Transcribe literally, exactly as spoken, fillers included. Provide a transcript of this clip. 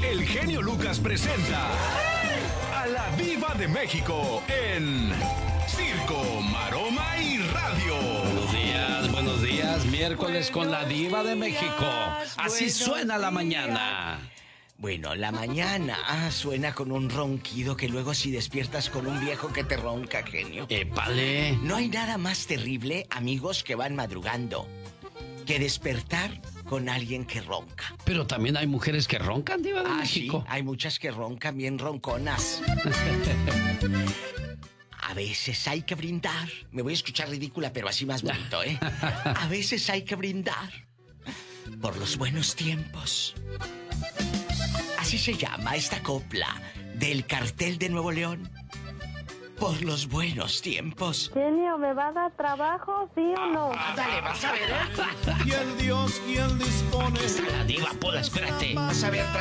el genio Lucas presenta a la Diva de México en Circo, Maroma y Radio. Buenos días, buenos días. Miércoles con la Diva de México. Así suena la mañana. Bueno, la mañana ah, suena con un ronquido que luego si despiertas con un viejo que te ronca, genio. ¡Épale! No hay nada más terrible, amigos que van madrugando, que despertar con alguien que ronca. Pero también hay mujeres que roncan, Diva de ah, México. Sí, hay muchas que roncan bien ronconas. A veces hay que brindar. Me voy a escuchar ridícula, pero así más bonito, ¿eh? A veces hay que brindar por los buenos tiempos. Así se llama esta copla del Cartel de Nuevo León. Por los buenos tiempos. Genio, ¿me va a dar trabajo, sí o no? Ándale, vas a ver, ¿eh? Y el Dios quien dispone. La Diva, Pola, espérate. Vas a ver,